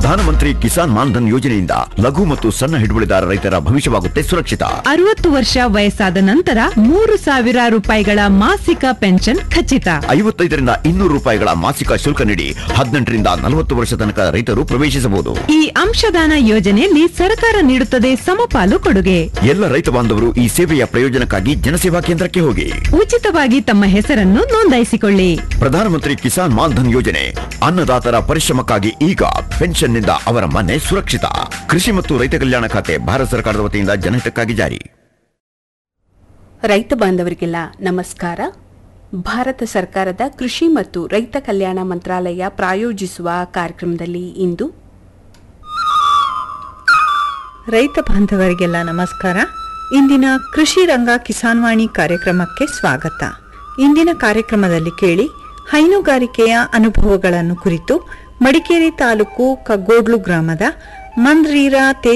ಪ್ರಧಾನಮಂತ್ರಿ ಕಿಸಾನ್ ಮಾನ್ಧನ್ ಯೋಜನೆಯಿಂದ ಲಘು ಮತ್ತು ಸಣ್ಣ ಹಿಡುವಳಿದಾರ ರೈತರ ಭವಿಷ್ಯವಾಗುತ್ತೆ ಸುರಕ್ಷಿತ. 60 ವರ್ಷ ವಯಸ್ಸಾದ ನಂತರ 3,000 ರೂಪಾಯಿಗಳ ಮಾಸಿಕ ಪೆನ್ಷನ್ ಖಚಿತ. 55ರಿಂದ 200 ರೂಪಾಯಿಗಳ ಮಾಸಿಕ ಶುಲ್ಕ ನೀಡಿ 18ರಿಂದ 40 ವರ್ಷ ತನಕ ರೈತರು ಪ್ರವೇಶಿಸಬಹುದು. ಈ ಅಂಶದಾನ ಯೋಜನೆಯಲ್ಲಿ ಸರ್ಕಾರ ನೀಡುತ್ತದೆ ಸಮಪಾಲು ಕೊಡುಗೆ. ಎಲ್ಲ ರೈತ ಬಾಂಧವರು ಈ ಸೇವೆಯ ಪ್ರಯೋಜನಕ್ಕಾಗಿ ಜನಸೇವಾ ಕೇಂದ್ರಕ್ಕೆ ಹೋಗಿ ಉಚಿತವಾಗಿ ತಮ್ಮ ಹೆಸರನ್ನು ನೋಂದಾಯಿಸಿಕೊಳ್ಳಿ. ಪ್ರಧಾನಮಂತ್ರಿ ಕಿಸಾನ್ ಮಾನ್ಧನ್ ಯೋಜನೆ ಅನ್ನದಾತರ ಪರಿಶ್ರಮಕ್ಕಾಗಿ ಈಗ ಪೆನ್ಷನ್ನಿಂದ ಅವರ ಮನೆ ಸುರಕ್ಷಿತ. ಕೃಷಿ ಮತ್ತು ರೈತ ಕಲ್ಯಾಣ ಖಾತೆ ಭಾರತ ಸರ್ಕಾರದ ವತಿಯಿಂದ ಜನಹಿತಕ್ಕಾಗಿ ಜಾರಿ. ರೈತ ಬಾಂಧವರಿಗೆಲ್ಲ ನಮಸ್ಕಾರ. ಭಾರತ ಸರ್ಕಾರದ ಕೃಷಿ ಮತ್ತು ರೈತ ಕಲ್ಯಾಣ ಮಂತ್ರಾಲಯ ಪ್ರಾಯೋಜಿಸುವ ಕಾರ್ಯಕ್ರಮದಲ್ಲಿ ಇಂದು ರೈತ ಬಾಂಧವರಿಗೆಲ್ಲ ನಮಸ್ಕಾರ. ಇಂದಿನ ಕೃಷಿ ರಂಗ ಕಿಸಾನ್ವಾಣಿ ಕಾರ್ಯಕ್ರಮಕ್ಕೆ ಸ್ವಾಗತ. ಇಂದಿನ ಕಾರ್ಯಕ್ರಮದಲ್ಲಿ ಕೇಳಿ ಹೈನುಗಾರಿಕೆಯ ಅನುಭವಗಳನ್ನು ಕುರಿತು ಮಡಿಕೇರಿ ತಾಲೂಕು ಕಗ್ಗೋಡ್ಲು ಗ್ರಾಮದ ಮಂದ್ರೀರಾ